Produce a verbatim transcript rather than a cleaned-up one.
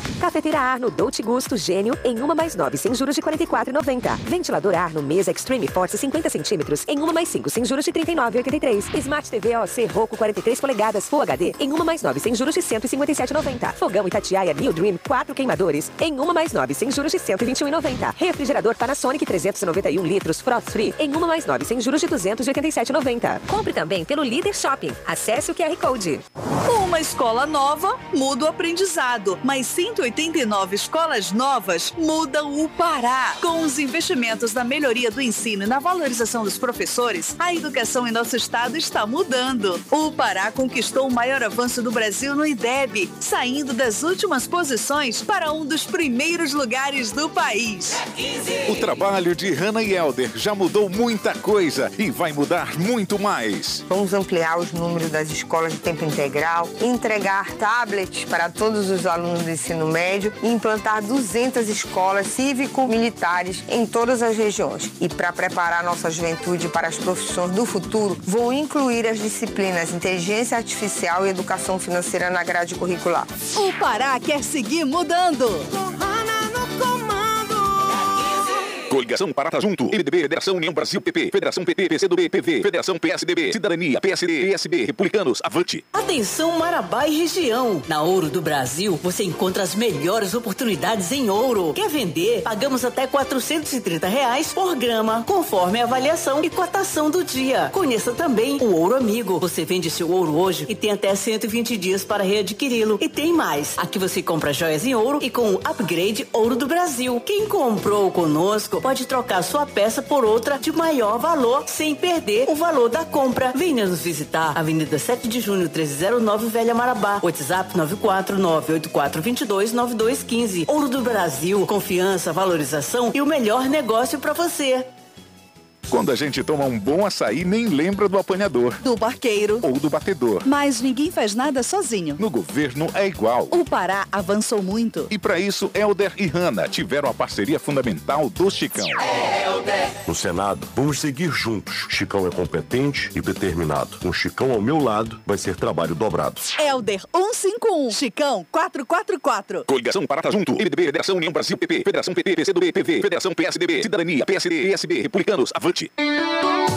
Cafeteira Arno Dolce Gusto Gênio em uma mais nove sem juros de quarenta e quatro reais e noventa centavos. Ventilador Arno Mesa Extreme Force cinquenta centímetros em uma mais cinco sem juros de trinta e nove reais e oitenta e três centavos. Smart T V O C Roku quarenta e três polegadas Full H D em uma mais nove sem juros de cento e cinquenta e sete reais e noventa centavos. Fogão Itatiaia New Dream quatro queimadores em uma mais nove sem juros de cento e vinte e um reais e noventa centavos. Refrigerador Panasonic trezentos e noventa e um litros Frost Free em uma mais nove sem juros de duzentos e oitenta e sete reais e noventa centavos. Compre também pelo Líder Shopping. Acesse o Q R Code. Uma escola nova muda o aprendizado, mas cento e oitenta e nove escolas novas mudam o Pará. Com os investimentos na melhoria do ensino e na valorização dos professores, a educação em nosso estado está mudando. O Pará conquistou o maior avanço do Brasil no I D E B, saindo das últimas posições para um dos primeiros lugares do país. O trabalho de Hannah e Helder já mudou muita coisa e vai mudar muito mais. Vamos ampliar os números das escolas de tempo integral, entregar tablets para todos os alunos do ensino médio e implantar duzentas escolas cívico-militares em todas as regiões. E para preparar nossa juventude para as profissões do futuro, vou incluir as disciplinas Inteligência Artificial e Educação Financeira na grade curricular. O Pará quer seguir mudando. Coligação Pará tá junto. M D B, Federação União Brasil P P, Federação P T, P C do B, P V, Federação P S D B, Cidadania, P S D, P S B, Republicanos, Avante. Atenção Marabá e região. Na Ouro do Brasil, você encontra as melhores oportunidades em ouro. Quer vender? Pagamos até quatrocentos e trinta reais por grama, conforme a avaliação e cotação do dia. Conheça também o Ouro Amigo. Você vende seu ouro hoje e tem até cento e vinte dias para readquiri-lo. E tem mais. Aqui você compra joias em ouro e com o Upgrade Ouro do Brasil. Quem comprou conosco pode trocar sua peça por outra de maior valor, sem perder o valor da compra. Venha nos visitar. Avenida sete de junho, treze zero nove, Velha Marabá. WhatsApp nove quatro nove oito quatro dois dois nove dois um cinco. Ouro do Brasil. Confiança, valorização e o melhor negócio para você. Quando a gente toma um bom açaí, nem lembra do apanhador. Do barqueiro. Ou do batedor. Mas ninguém faz nada sozinho. No governo é igual. O Pará avançou muito. E para isso, Helder e Hannah tiveram a parceria fundamental do Chicão. Helder. No Senado, vamos seguir juntos. Chicão é competente e determinado. Com Chicão ao meu lado, vai ser trabalho dobrado. Helder cento e cinquenta e um. Chicão quatrocentos e quarenta e quatro. Coligação Pará tá junto. M D B, Federação União Brasil P P, Federação P T, P C do B, P V, Federação P S D B, Cidadania, P S D, P S B, Republicanos, Avante.